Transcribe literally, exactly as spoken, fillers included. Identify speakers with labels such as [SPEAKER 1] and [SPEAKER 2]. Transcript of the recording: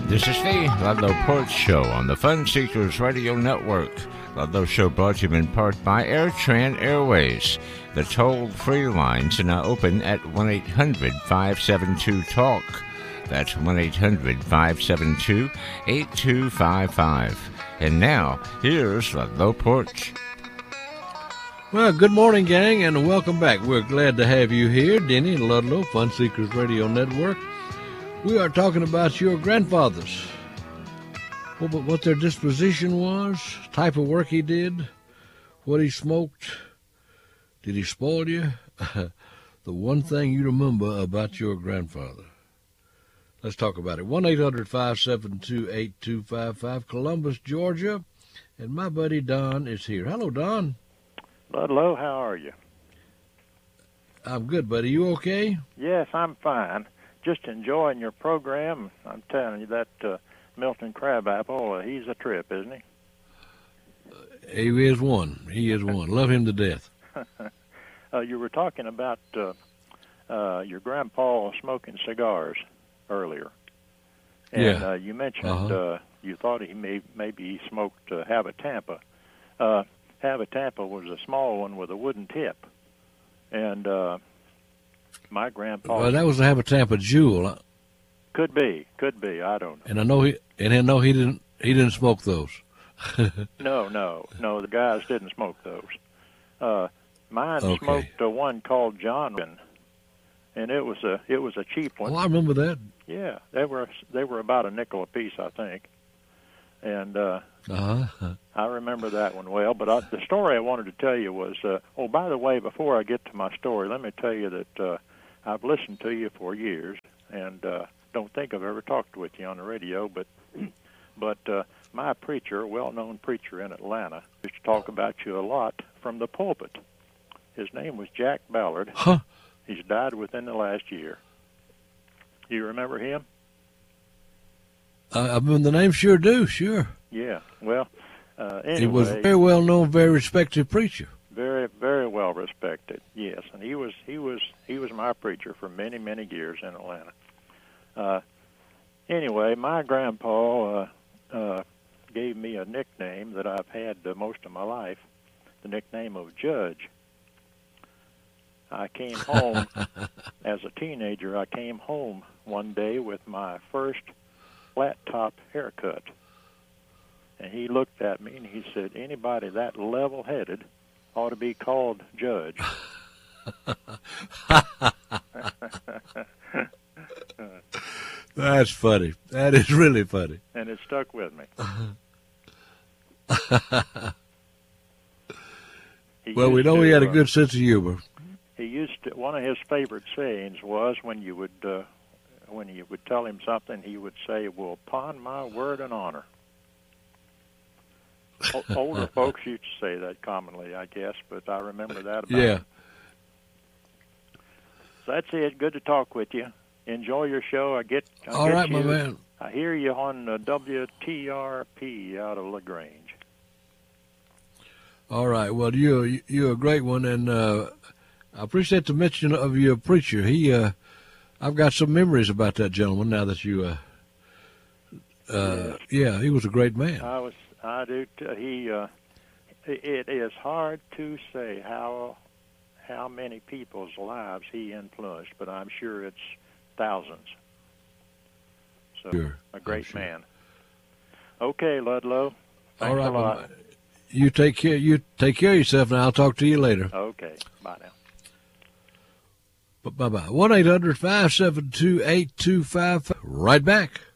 [SPEAKER 1] This is the Ludlow Porch Show on the Fun Seekers Radio Network. Ludlow Show brought to you in part by AirTran Airways. The toll-free lines are now open at one eight hundred five seven two talk. That's one eight hundred five seven two eight two five five. And now, here's Ludlow Porch.
[SPEAKER 2] Well, good morning, gang, and welcome back. We're glad to have you here, Denny and Ludlow, Fun Seekers Radio Network. We are talking about your grandfathers. Well, but what their disposition was, type of work he did, what he smoked. Did he spoil you? The one thing you remember about your grandfather. Let's talk about it. one eight hundred five seven two eight two five five, Columbus, Georgia. And my buddy Don is here. Hello, Don.
[SPEAKER 3] Ludlow, how are you?
[SPEAKER 2] I'm good, buddy. You okay?
[SPEAKER 3] Yes, I'm fine. Just enjoying your program. I'm telling you, that uh, Milton Crabapple, uh, he's a trip, isn't he?
[SPEAKER 2] Uh, he is one. He is one. Love him to death.
[SPEAKER 3] uh, you were talking about uh, uh, your grandpa smoking cigars earlier. And
[SPEAKER 2] yeah.
[SPEAKER 3] uh, you mentioned
[SPEAKER 2] uh-huh.
[SPEAKER 3] uh, you thought he may maybe he smoked uh, Habatampa. Uh, Habatampa was a small one with a wooden tip. And uh, my grandpa...
[SPEAKER 2] Well, that was the Habatampa Jewel.
[SPEAKER 3] Could be, could be. I don't know.
[SPEAKER 2] And I know he and I know he didn't he didn't smoke those.
[SPEAKER 3] no, no, no. The guys didn't smoke those. Uh, mine
[SPEAKER 2] okay.
[SPEAKER 3] smoked uh, one called John, and it was a it was a cheap one.
[SPEAKER 2] Oh, I remember that.
[SPEAKER 3] Yeah, they were they were about a nickel a piece, I think. And uh,
[SPEAKER 2] uh-huh.
[SPEAKER 3] I remember that one well. But I, the story I wanted to tell you was, uh, oh, by the way, before I get to my story, let me tell you that uh, I've listened to you for years, and uh, don't think I've ever talked with you on the radio, but but uh, my preacher, a well-known preacher in Atlanta, used to talk about you a lot from the pulpit. His name was Jack Ballard.
[SPEAKER 2] Huh.
[SPEAKER 3] He's died within the last year. You remember him?
[SPEAKER 2] Uh, I mean, the name sure do, sure.
[SPEAKER 3] Yeah, well, uh, anyway.
[SPEAKER 2] He was a very well-known, very respected preacher.
[SPEAKER 3] Very, very well respected, yes. And he was he was, he was my preacher for many, many years in Atlanta. Uh, anyway, my grandpa uh, uh, gave me a nickname that I've had uh, most of my life, the nickname of Judge. I came home, as a teenager, I came home one day with my first flat-top haircut. And he looked at me and he said, anybody that level-headed ought to be called Judge.
[SPEAKER 2] That's funny. That is really funny.
[SPEAKER 3] And it stuck with me.
[SPEAKER 2] Well, we know
[SPEAKER 3] to,
[SPEAKER 2] he had a
[SPEAKER 3] uh,
[SPEAKER 2] good sense of humor.
[SPEAKER 3] He used to, one of his favorite sayings was when you would uh, when you would tell him something, he would say, well, upon my word and honor. O- older folks used to say that commonly, I guess, but I remember that about
[SPEAKER 2] Yeah.
[SPEAKER 3] him. So that's it. Good to talk with you. Enjoy your show. I get I
[SPEAKER 2] All
[SPEAKER 3] get
[SPEAKER 2] right,
[SPEAKER 3] you,
[SPEAKER 2] my man.
[SPEAKER 3] I hear you on uh, W T R P out of LaGrange.
[SPEAKER 2] All right. Well, you're you're a great one, and uh, I appreciate the mention of your preacher. He, uh, I've got some memories about that gentleman now that you. Uh, uh, yeah, he was a great man.
[SPEAKER 3] I was. I do. T- he. Uh, it is hard to say how how many people's lives he influenced, but I'm sure it's thousands. So
[SPEAKER 2] Sure,
[SPEAKER 3] a great
[SPEAKER 2] sure.
[SPEAKER 3] man. Okay, Ludlow. Thanks
[SPEAKER 2] All right,
[SPEAKER 3] a lot.
[SPEAKER 2] well, you take care. You take care of yourself, and I'll talk to you later.
[SPEAKER 3] Okay. Bye now.
[SPEAKER 2] Bye bye. One eight hundred five seven two eight two five five. Right back.